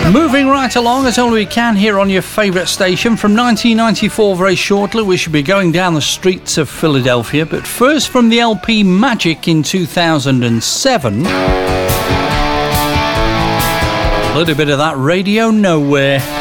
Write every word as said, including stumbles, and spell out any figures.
Moving right along as only we can here on your favourite station. From nineteen ninety-four, very shortly, we should be going down the streets of Philadelphia. But first, from the L P Magic in two thousand seven, a little bit of that Radio Nowhere.